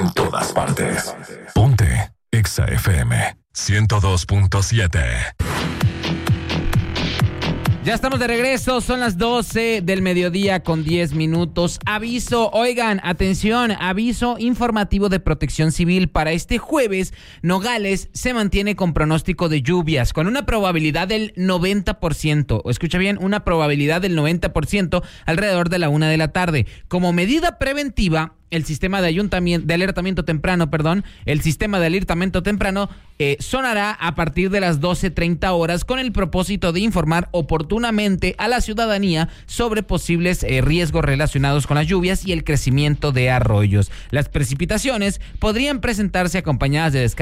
en todas partes. Ponte Exa FM 102.7. Ya estamos de regreso, son las 12 del mediodía con 10 minutos. Aviso, oigan, atención, aviso informativo de Protección Civil. Para este jueves, Nogales se mantiene con pronóstico de lluvias, con una probabilidad del 90%. O escucha bien, una probabilidad del 90% alrededor de la 1 de la tarde. Como medida preventiva, el sistema de alertamiento temprano, sonará a partir de las 12:30 horas con el propósito de informar oportunamente a la ciudadanía sobre posibles riesgos relacionados con las lluvias y el crecimiento de arroyos. Las precipitaciones podrían presentarse acompañadas de descargas